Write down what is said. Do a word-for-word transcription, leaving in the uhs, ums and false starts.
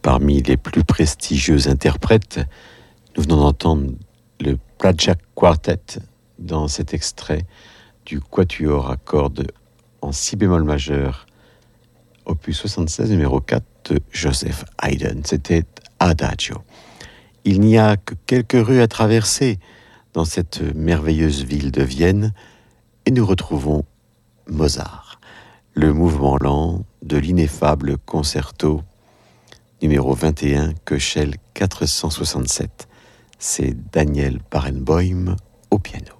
parmi les plus prestigieux interprètes. Nous venons d'entendre le Plátchak Quartet dans cet extrait du Quatuor à cordes en si bémol majeur, opus soixante-seize, numéro quatre de Joseph Haydn. C'était Adagio. Il n'y a que quelques rues à traverser dans cette merveilleuse ville de Vienne et nous retrouvons Mozart, le mouvement lent de l'ineffable concerto numéro vingt et un, Köchel quatre cent soixante-sept. C'est Daniel Barenboim au piano.